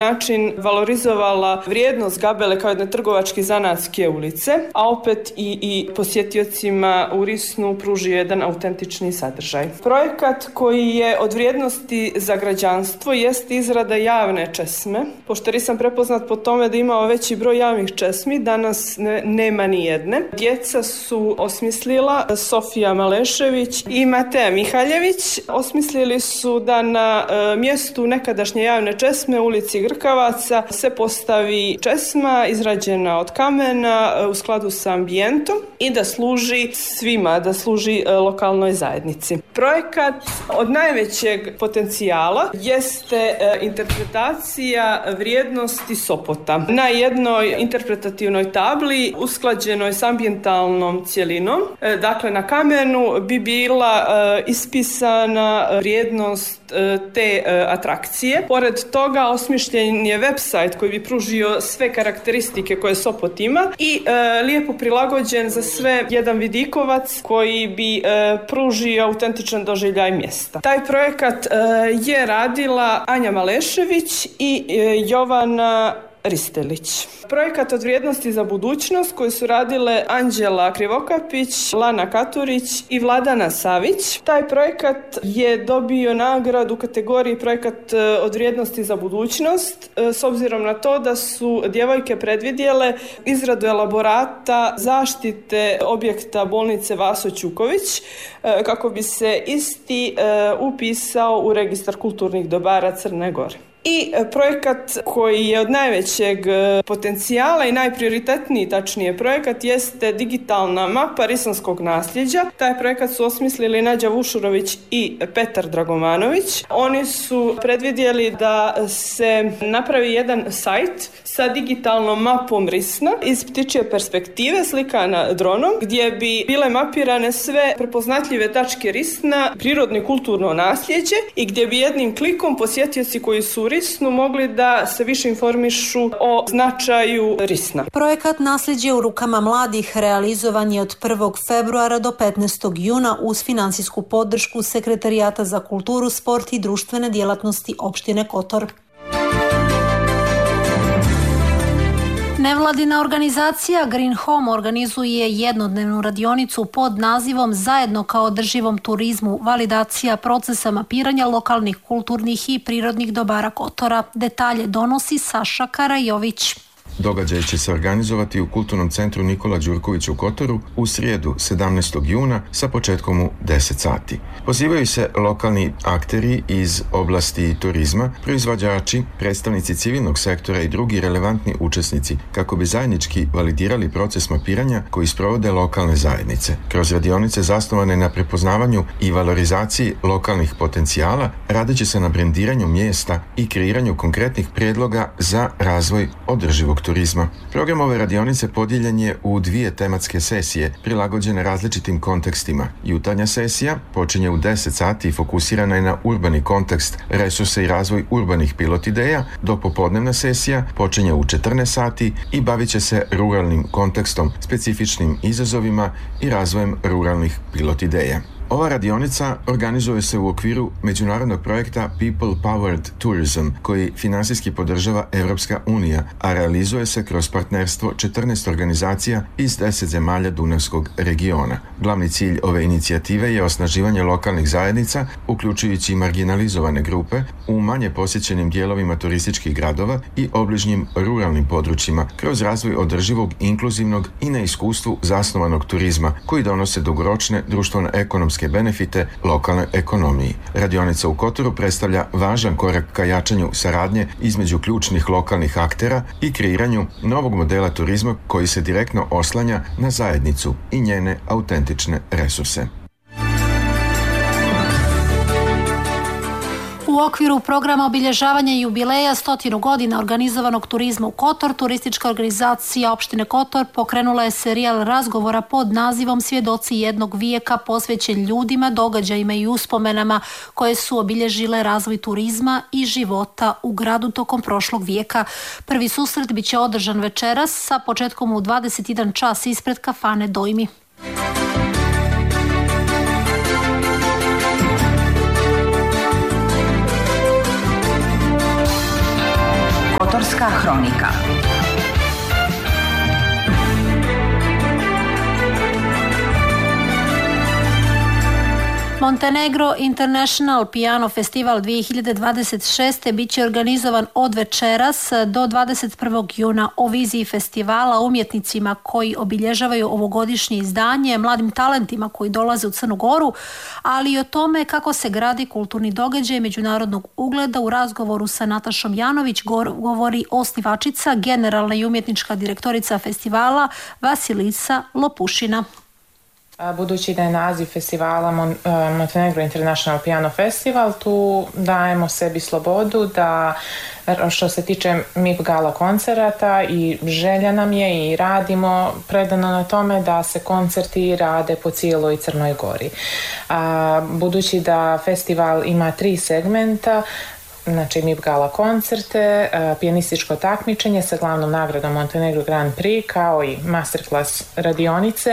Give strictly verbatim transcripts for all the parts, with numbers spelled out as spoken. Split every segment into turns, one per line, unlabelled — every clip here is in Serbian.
način valorizovala vrijednost Gabele kao jedne trgovačke zanatske ulice, a opet i, i posjetiocima u Risnu pružio jedan autentični sadržaj. Projekat koji je od vrijednosti za građanstvo jest izrada javne česme. Pošto Ris sam prepoznat po tome da imao veći broj javnih česmi, danas ne, nema ni jedne. Djeca su osmislila, Sofija Malešević i Mateja Mihaljević, osmislili su da na e, mjestu nekadašnje javne česme u ulici Grkavaca se postavi česma izrađena od kamena e, u skladu sa ambijentom i da služi svima, da služi e, lokalnoj zajednici. Projekat od najvećeg potencijala jeste e, interpretacija vrijednosti Sopota. Na jednoj interpretativnoj tabli usklađenoj s ambijentalnom cjelinom, e, dakle na kamenu bi bila e, ispisana vrijednost e, te e, atrakcije. Pored toga osmišljen je website koji bi pružio sve karakteristike koje Sopot ima i e, lijepo prilagođen za sve jedan vidikovac koji bi e, pružio autentičan doživljaj mjesta. Taj projekat e, je radila Anja Malešević i e, Jovana Ristelić. Projekat od vrijednosti za budućnost koji su radile Anđela Krivokapić, Lana Katurić i Vladana Savić. Taj projekat je dobio nagradu u kategoriji projekat od vrijednosti za budućnost s obzirom na to da su djevojke predvidjele izradu elaborata zaštite objekta bolnice Vaso Ćuković kako bi se isti upisao u registar kulturnih dobara Crne Gore. I projekat koji je od najvećeg potencijala i najprioritetniji, tačnije projekat, jeste digitalna mapa risanskog nasljeđa. Taj projekat su osmislili Nađa Vušurović i Petar Dragomanović. Oni su predvidjeli da se napravi jedan sajt sa digitalnom mapom Risna iz ptičje perspektive, slikana dronom, gdje bi bile mapirane sve prepoznatljive tačke Risna, prirodno i kulturno nasljeđe i gdje bi jednim klikom posjetioci koji su u Risnu mogli da se više informišu o značaju Risna.
Projekat Nasljeđe u rukama mladih realizovan je od prvog februara do petnaestog juna uz financijsku podršku Sekretarijata za kulturu, sport i društvene djelatnosti opštine Kotor. Nevladina organizacija Green Home organizuje jednodnevnu radionicu pod nazivom Zajedno kao održivom turizmu, validacija procesa mapiranja lokalnih kulturnih i prirodnih dobara Kotora. Detalje donosi Saša Karajović.
Događaj će se organizovati u Kulturnom centru Nikola Đurković u Kotoru u srijedu sedamnaestog juna sa početkom u deset sati. Pozivaju se lokalni akteri iz oblasti turizma, proizvođači, predstavnici civilnog sektora i drugi relevantni učesnici kako bi zajednički validirali proces mapiranja koji sprovode lokalne zajednice. Kroz radionice zasnovane na prepoznavanju i valorizaciji lokalnih potencijala radeći se na brendiranju mjesta i kreiranju konkretnih prijedloga za razvoj održivog turizma. Program ove radionice podijeljen je u dvije tematske sesije prilagođene različitim kontekstima. Jutarnja sesija počinje u deset sati i fokusirana je na urbani kontekst, resurse i razvoj urbanih pilot ideja, dok popodnevna sesija počinje u četrnaest sati i bavit će se ruralnim kontekstom, specifičnim izazovima i razvojem ruralnih pilot ideja. Ova radionica organizuje se u okviru međunarodnog projekta People Powered Tourism, koji finansijski podržava Evropska unija, a realizuje se kroz partnerstvo četrnaest organizacija iz deset zemalja Dunavskog regiona. Glavni cilj ove inicijative je osnaživanje lokalnih zajednica, uključujući marginalizovane grupe, u manje posjećenim dijelovima turističkih gradova i obližnjim ruralnim područjima, kroz razvoj održivog, inkluzivnog i na iskustvu zasnovanog turizma, koji donose dugoročne društveno-ekonomske benefite lokalnoj ekonomiji. Radionica u Kotoru predstavlja važan korak ka jačanju saradnje između ključnih lokalnih aktera i kreiranju novog modela turizma koji se direktno oslanja na zajednicu i njene autentične resurse.
U okviru programa obilježavanja jubileja stotinu godina organizovanog turizma u Kotor, turistička organizacija opštine Kotor pokrenula je serijal razgovora pod nazivom Svjedoci jednog vijeka posvećen ljudima, događajima i uspomenama koje su obilježile razvoj turizma i života u gradu tokom prošlog vijeka. Prvi susret biće održan večeras sa početkom u dvadeset jedan čas ispred kafane Dojmi.
Kulturna hronika.
Montenegro International Piano Festival dvije hiljade dvadeset šeste bit će organizovan od večeras do dvadeset prvog juna. O viziji festivala, umjetnicima koji obilježavaju ovogodišnje izdanje, mladim talentima koji dolaze u Crnu Goru, ali i o tome kako se gradi kulturni događaj međunarodnog ugleda. U razgovoru sa Natašom Janović govori osnivačica, generalna i umjetnička direktorica festivala Vasilisa Lopušina.
Budući da je naziv festivala Montenegro International Piano Festival, tu dajemo sebi slobodu da, što se tiče M I P gala koncerata, i želja nam je i radimo predano na tome da se koncerti rade po cijeloj Crnoj Gori. Budući da festival ima tri segmenta, znači M I P gala koncerte, pijanističko takmičenje sa glavnom nagradom Montenegro Grand Prix, kao i masterclass radionice.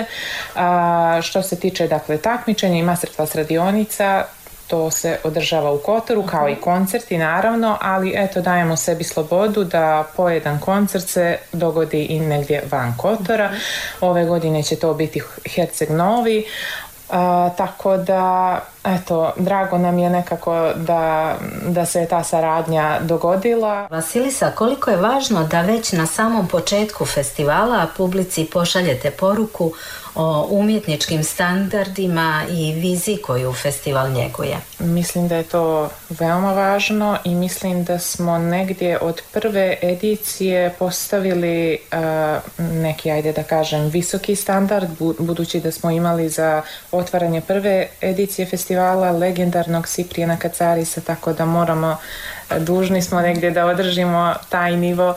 Što se tiče dakle takmičenja i masterclass radionica, to se održava u Kotoru, kao i koncerti naravno, ali eto dajemo sebi slobodu da po jedan koncert se dogodi i negdje van Kotora. Ove godine će to biti Herceg Novi. Uh, tako da, eto, drago nam je nekako da, da se je ta saradnja dogodila.
Vasilisa, koliko je važno da već na samom početku festivala publici pošaljete poruku o umjetničkim standardima i viziji koju festival njeguje?
Mislim da je to veoma važno i mislim da smo negdje od prve edicije postavili uh, neki, ajde da kažem, visoki standard, budući da smo imali za otvaranje prve edicije festivala legendarnog Siprijana Kacarisa, tako da moramo, dužni smo negdje da održimo taj nivo,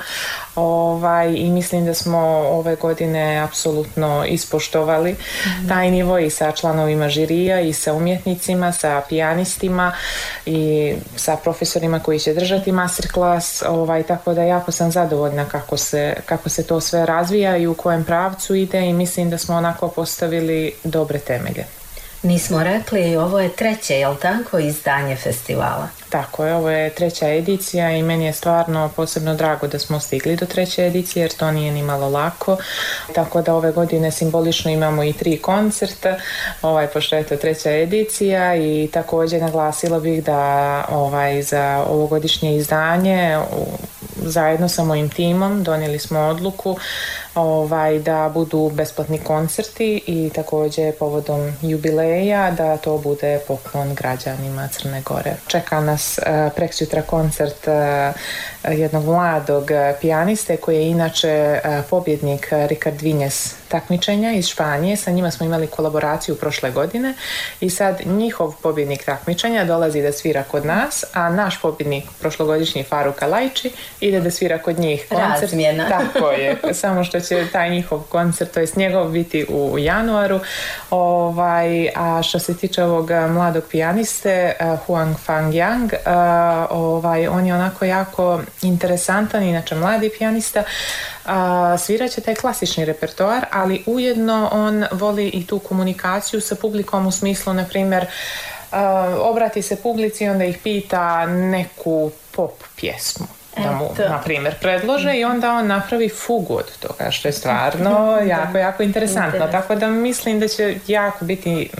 ovaj, i mislim da smo ove godine apsolutno ispoštovali mm-hmm. taj nivo i sa članovima žirija i sa umjetnicima, sa pijanistima i sa profesorima koji će držati masterclass, ovaj, tako da jako sam zadovoljna kako se, kako se to sve razvija i u kojem pravcu ide, i mislim da smo onako postavili dobre temelje.
Nismo rekli, ovo je treće, jel tako, izdanje festivala?
Tako je, ovo je treća edicija i meni je stvarno posebno drago da smo stigli do treće edicije, jer to nije ni malo lako. Tako da ove godine simbolično imamo i tri koncerta, ovaj, pošto je to treća edicija, i također naglasila bih da ovaj, za ovogodišnje izdanje zajedno sa mojim timom donijeli smo odluku ovaj, da budu besplatni koncerti, i također povodom jubileja da to bude poklon građanima Crne Gore. Čeka nas uh, preksutra koncert uh, jednog mladog uh, pijaniste koji je inače uh, pobjednik uh, Ricard Vinjes takmičenja iz Španije. Sa njima smo imali kolaboraciju prošle godine i sad njihov pobjednik takmičenja dolazi da svira kod nas, a naš pobjednik prošlogodišnji Faruk Alajči ide da svira kod njih koncert.
Razmjena.
Tako je, samo što će taj njihov koncert, to jest njegov, biti u januaru. Ovaj, a što se tiče ovog mladog pijaniste uh, Huang Fang Yang, uh, ovaj, on je onako jako interesantan, inače mladi pijanista. Uh, svirat će taj klasični repertoar, ali ujedno on voli i tu komunikaciju sa publikom, u smislu, na primjer, uh, obrati se publici i onda ih pita neku pop pjesmu da mu, na primjer, predlože, i onda on napravi fugu od toga, što je stvarno jako, jako interesantno. Interes. Tako da mislim da će jako biti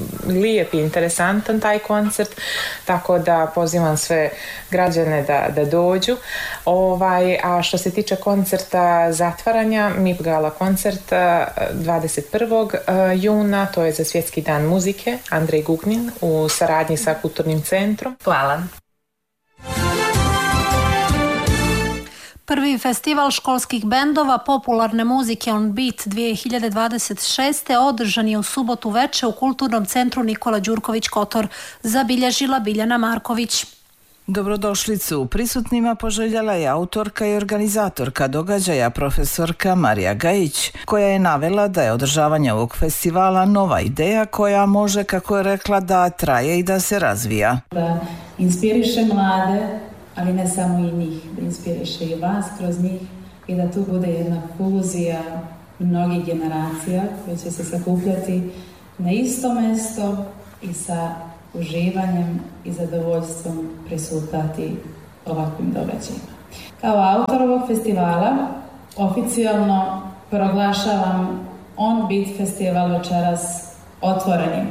lijep i interesantan taj koncert, tako da pozivam sve građane da, da dođu. Ovaj, a što se tiče koncerta zatvaranja, M I P gala koncert dvadeset prvog juna, to je za Svjetski dan muzike, Andrej Gugnin u saradnji sa Kulturnim centrom.
Hvala.
Prvi festival školskih bendova popularne muzike On Beat dvije hiljade dvadeset šeste održan je u subotu veče u Kulturnom centru Nikola Đurković Kotor, zabilježila Biljana Marković.
Dobrodošlicu prisutnima poželjela je autorka i organizatorka događaja profesorka Marija Gajić, koja je navela da je održavanje ovog festivala nova ideja koja može, kako je rekla, da traje i da se razvija.
Da inspiriše mlade, ali ne samo i njih, da inspiriše i vas kroz njih, i da tu bude jedna fuzija mnogih generacija koje će se sakupljati na isto mesto i sa uživanjem i zadovoljstvom prisutati ovakvim događajima. Kao autor ovog festivala oficijalno proglašavam On Beat festival večeras otvorenim.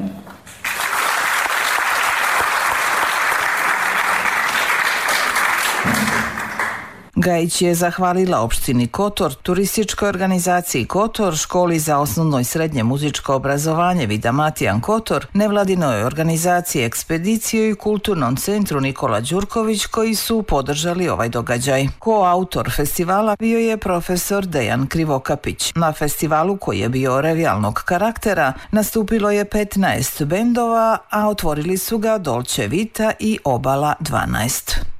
Gajić je zahvalila opštini Kotor, turističkoj organizaciji Kotor, školi za osnovno i srednje muzičko obrazovanje Vida Matijan Kotor, nevladinoj organizaciji Ekspediciju i kulturnom centru Nikola Đurković koji su podržali ovaj događaj. Koautor festivala bio je profesor Dejan Krivokapić. Na festivalu, koji je bio revijalnog karaktera, nastupilo je petnaest bendova, a otvorili su ga Dolce Vita i Obala dvanaest.